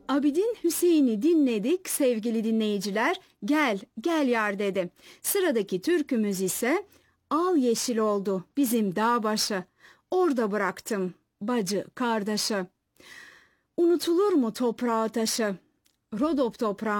Abidin Hüseyin'i dinledik sevgili dinleyiciler. Gel, gel yar dedi. Sıradaki türkümüz ise al yeşil oldu bizim dağ başı. Orada bıraktım bacı kardeşi. Unutulur mu toprağı taşı? Rodop toprağı